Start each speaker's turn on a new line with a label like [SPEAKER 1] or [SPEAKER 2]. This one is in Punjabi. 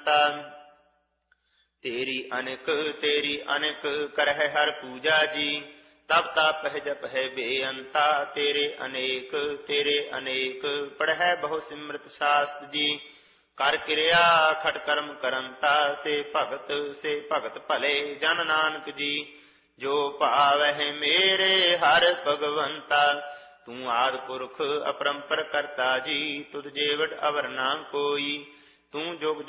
[SPEAKER 1] ਭਗਵੰਤਾ। ਤੇਰੀ ਅਨੇਕ ਕਰਹਿ ਹਰ ਪੂਜਾ ਜੀ। ਤਬ ਤਾਪਹਿ ਜਪਹਿ ਬੇਅੰਤਾ। ਤੇਰੇ ਅਨੇਕ ਪੜ੍ਹੈ ਬਹੁ ਸਿਮਰਤ ਸ਼ਾਸਤ ਜੀ। ਕਰ ਕਿਰਿਆ ਖਟ ਕਰਮ ਕਰੰਤਾ। ਸੇ ਭਗਤ ਭਲੇ ਜਨ ਨਾਨਕ ਜੀ। ਜੋ ਭਾਵਹਿ ਮੇਰੇ ਹਰਿ ਭਗਵੰਤਾ। ਤੂੰ ਆਦਿ ਪੁਰਖ ਅਪਰੰਪਰ ਕਰਤਾ ਜੀ। ਤੁਧ ਜੇਵਡ ਅਵਰ ਨਾ ਕੋਈ। ਤੂੰ ਜੁਗ